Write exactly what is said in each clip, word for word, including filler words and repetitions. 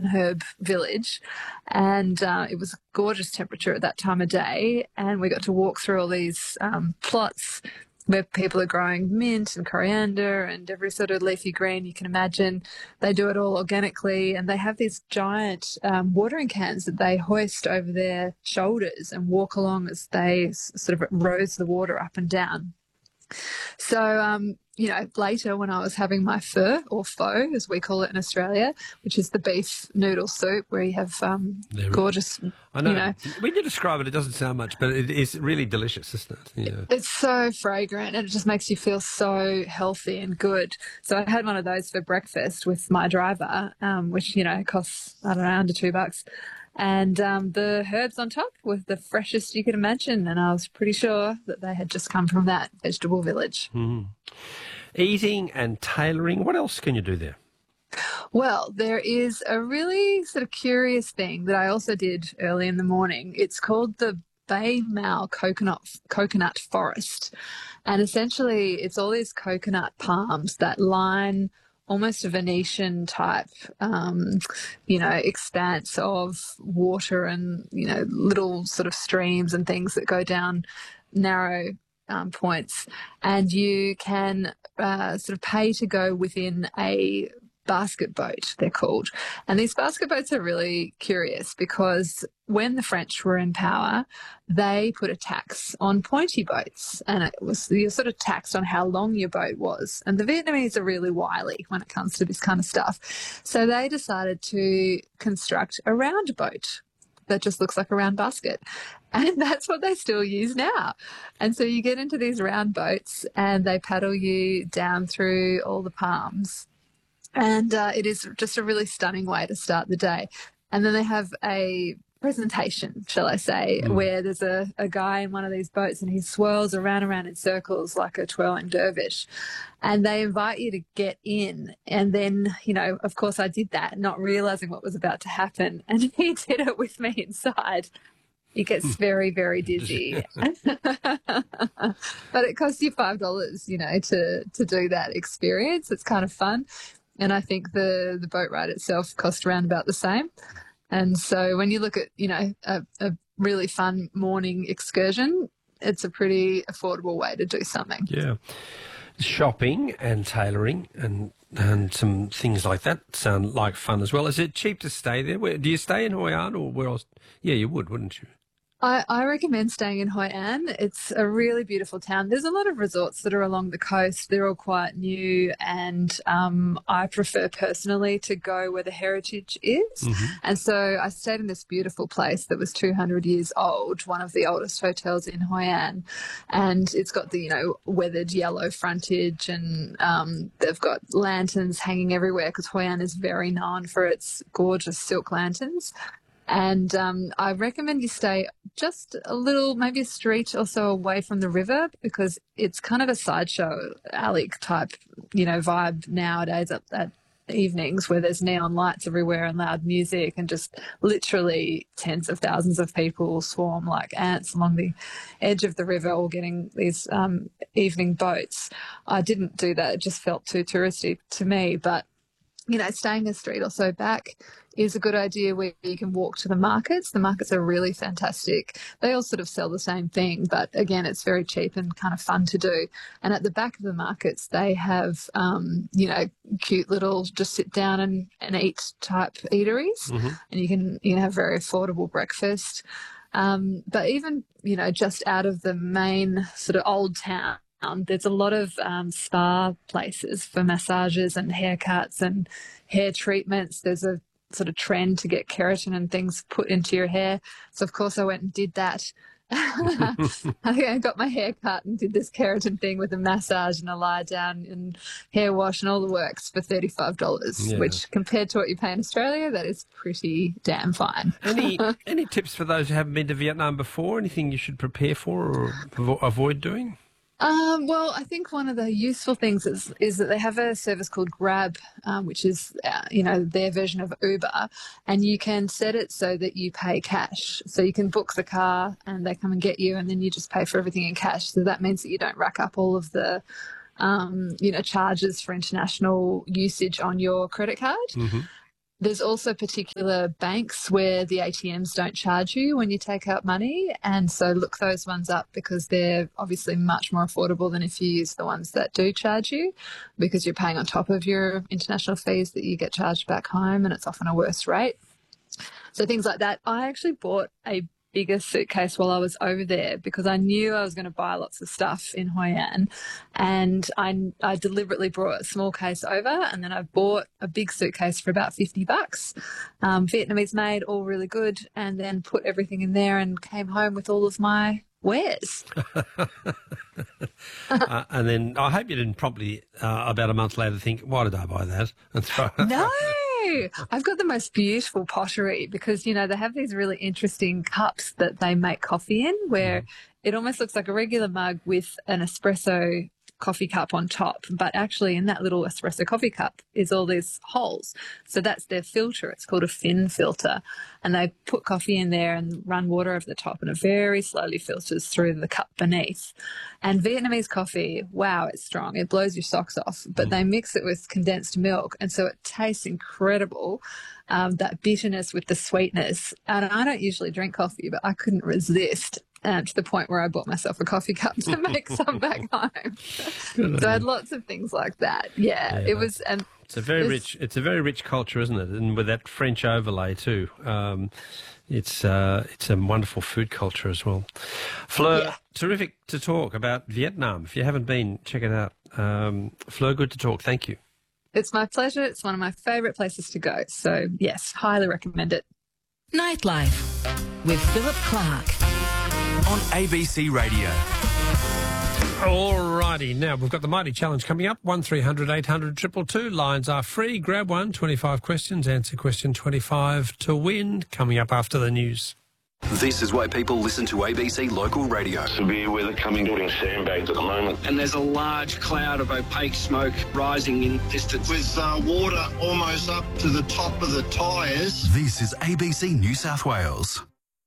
herb village, and uh, it was a gorgeous temperature at that time of day, and we got to walk through all these um, plots where people are growing mint and coriander and every sort of leafy green you can imagine. They do it all organically, and they have these giant um, watering cans that they hoist over their shoulders and walk along as they s- sort of rose the water up and down. So, um, you know, later when I was having my pho, or pho as we call it in Australia, which is the beef noodle soup where you have um, There- gorgeous, I know. you know, When you describe it, it doesn't sound much, but it is really delicious, isn't it? Yeah. it's so fragrant and it just makes you feel so healthy and good. So I had one of those for breakfast with my driver, um, which, you know, costs, I don't know, under two bucks. And um, the herbs on top were the freshest you could imagine. And I was pretty sure that they had just come from that vegetable village. Mm. Eating and tailoring, what else can you do there? Well, there is a really sort of curious thing that I also did early in the morning. It's called the Bay Mao coconut coconut forest, and essentially it's all these coconut palms that line almost a Venetian type, um, you know, expanse of water and, you know, little sort of streams and things that go down narrow um, points, and you can uh, sort of pay to go within a basket boat, they're called. And these basket boats are really curious because when the French were in power, they put a tax on pointy boats, and it was you're sort of taxed on how long your boat was. And the Vietnamese are really wily when it comes to this kind of stuff. So they decided to construct a round boat that just looks like a round basket. And that's what they still use now. And so you get into these round boats and they paddle you down through all the palms. And uh, it is just a really stunning way to start the day. And then they have a presentation, shall I say, mm. where there's a, a guy in one of these boats and he swirls around around in circles like a twirling dervish. And they invite you to get in. And then, you know, of course I did that, not realizing what was about to happen. And he did it with me inside. It gets very, very dizzy. But it costs you five dollars, you know, to, to do that experience. It's kind of fun. And I think the, the boat ride itself cost around about the same. And so when you look at, you know, a, a really fun morning excursion, it's a pretty affordable way to do something. Yeah. Shopping and tailoring and and some things like that sound like fun as well. Is it cheap to stay there? Where, do you stay in Hoi An or where else? Yeah, you would, wouldn't you? I, I recommend staying in Hoi An. It's a really beautiful town. There's a lot of resorts that are along the coast. They're all quite new, and um, I prefer personally to go where the heritage is. Mm-hmm. And so I stayed in this beautiful place that was two hundred years old, one of the oldest hotels in Hoi An. And it's got the, you know, weathered yellow frontage, and um, they've got lanterns hanging everywhere because Hoi An is very known for its gorgeous silk lanterns. And um, I recommend you stay just a little, maybe a street or so away from the river, because it's kind of a sideshow alley type, you know, vibe nowadays at, at evenings where there's neon lights everywhere and loud music and just literally tens of thousands of people swarm like ants along the edge of the river, all getting these um, evening boats. I didn't do that. It just felt too touristy to me. But, you know, staying a street or so back is a good idea where you can walk to the markets. The markets are really fantastic. They all sort of sell the same thing, but again, it's very cheap and kind of fun to do. And at the back of the markets, they have, um, you know, cute little just sit down and, and eat type eateries. Mm-hmm. And you can, you can have very affordable breakfast. Um, but even, you know, just out of the main sort of old town, Um, there's a lot of um, spa places for massages and haircuts and hair treatments. There's a sort of trend to get keratin and things put into your hair. So, of course, I went and did that. I got my hair cut and did this keratin thing with a massage and a lie down and hair wash and all the works for thirty-five dollars, yeah. Which compared to what you pay in Australia, that is pretty damn fine. Any any tips for those who haven't been to Vietnam before? Anything you should prepare for or avo- avoid doing? Um, well, I think one of the useful things is, is that they have a service called Grab, um, which is, uh, you know, their version of Uber, and you can set it so that you pay cash. So you can book the car and they come and get you, and then you just pay for everything in cash. So that means that you don't rack up all of the, um, you know, charges for international usage on your credit card. Mm-hmm. There's also particular banks where the A T Ms don't charge you when you take out money. And so look those ones up because they're obviously much more affordable than if you use the ones that do charge you, because you're paying on top of your international fees that you get charged back home, and it's often a worse rate. So things like that. I actually bought a bigger suitcase while I was over there because I knew I was going to buy lots of stuff in Hoi An, and I, I deliberately brought a small case over, and then I bought a big suitcase for about fifty bucks, um, Vietnamese made, all really good, and then put everything in there and came home with all of my wares. uh, and then I hope you didn't promptly, uh, about a month later, think, why did I buy that? And throw it. No. I've got the most beautiful pottery because, you know, they have these really interesting cups that they make coffee in where mm. it almost looks like a regular mug with an espresso coffee cup on top, but actually in that little espresso coffee cup is all these holes. So that's their filter. It's called a fin filter. And they put coffee in there and run water over the top, and it very slowly filters through the cup beneath. And Vietnamese coffee, wow, it's strong. It blows your socks off, but mm. they mix it with condensed milk, and so it tastes incredible. Um, that bitterness with the sweetness. And I don't usually drink coffee, but I couldn't resist. Um, to the point where I bought myself a coffee cup to make some back home. So I had lots of things like that. Yeah, yeah. it was. Um, it's a very rich. It's a very rich culture, isn't it? And with that French overlay too, um, it's uh, it's a wonderful food culture as well. Fleur, yeah. Terrific to talk about Vietnam. If you haven't been, check it out. Um, Fleur, good to talk. Thank you. It's my pleasure. It's one of my favourite places to go. So yes, highly recommend it. Nightlife with Philip Clark. On A B C Radio. All righty, now we've got the Mighty Challenge coming up. one three hundred eight hundred two two two. Lines are free. Grab one, twenty-five questions. Answer question twenty-five to win. Coming up after the news. This is why people listen to A B C Local Radio. Severe weather coming, building sandbags at the moment. And there's a large cloud of opaque smoke rising in distance. With uh, water almost up to the top of the tyres. This is A B C New South Wales.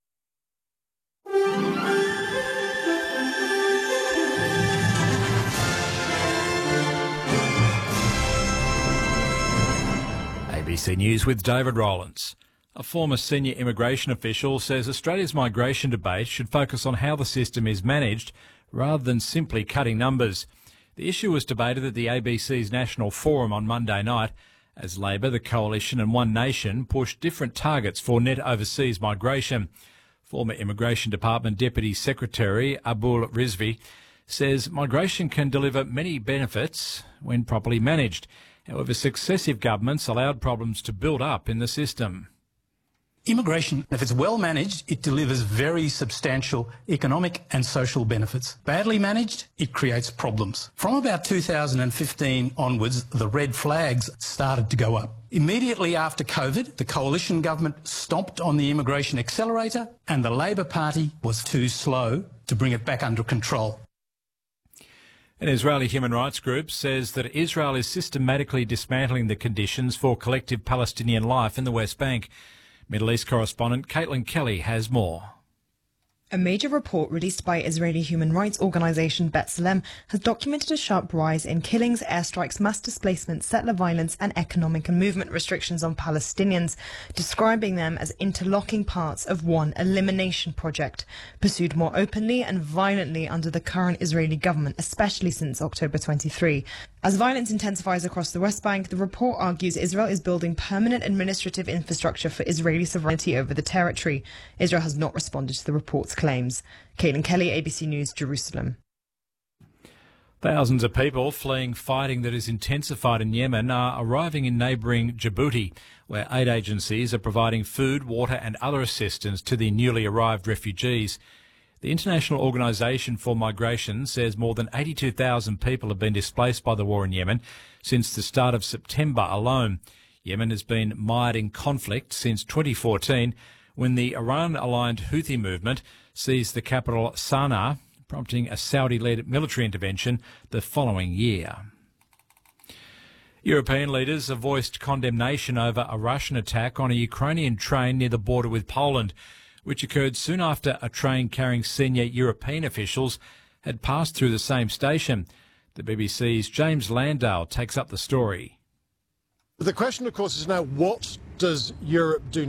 A B C News with David Rowlands. A former senior immigration official says Australia's migration debate should focus on how the system is managed rather than simply cutting numbers. The issue was debated at the A B C's National Forum on Monday night as Labor, the Coalition and One Nation pushed different targets for net overseas migration. Former Immigration Department Deputy Secretary Abul Rizvi says migration can deliver many benefits when properly managed. However, successive governments allowed problems to build up in the system. Immigration, if it's well managed, it delivers very substantial economic and social benefits. Badly managed, it creates problems. From about two thousand fifteen onwards, the red flags started to go up. Immediately after COVID, the coalition government stomped on the immigration accelerator, and the Labor Party was too slow to bring it back under control. An Israeli human rights group says that Israel is systematically dismantling the conditions for collective Palestinian life in the West Bank. Middle East correspondent Caitlin Kelly has more. A major report released by Israeli human rights organisation B'Tselem has documented a sharp rise in killings, airstrikes, mass displacement, settler violence and economic and movement restrictions on Palestinians, describing them as interlocking parts of one elimination project, pursued more openly and violently under the current Israeli government, especially since October twenty-third. As violence intensifies across the West Bank, the report argues Israel is building permanent administrative infrastructure for Israeli sovereignty over the territory. Israel has not responded to the report's claims. Caitlin Kelly, A B C News, Jerusalem. Thousands of people fleeing fighting that is intensified in Yemen are arriving in neighbouring Djibouti, where aid agencies are providing food, water and other assistance to the newly arrived refugees. The International Organisation for Migration says more than eighty-two thousand people have been displaced by the war in Yemen since the start of September alone. Yemen has been mired in conflict since twenty fourteen, when the Iran-aligned Houthi movement seized the capital Sana'a, prompting a Saudi-led military intervention the following year. European leaders have voiced condemnation over a Russian attack on a Ukrainian train near the border with Poland, which occurred soon after a train carrying senior European officials had passed through the same station. The B B C's James Landale takes up the story. The question, of course, is now what does Europe do